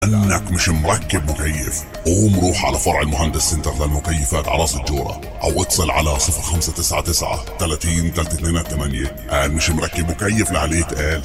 لأنك مش مركب مكيف، قوم روح على فرع المهندس سنتر للمكيفات على راس الجورة، أو اتصل على 0599 30 328. أنا مش مركب مكيف لعليه تقال.